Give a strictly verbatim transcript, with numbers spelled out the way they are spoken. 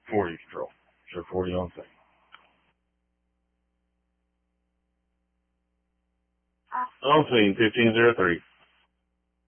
forty control. Show forty on thing. On scene, fifteen zero three.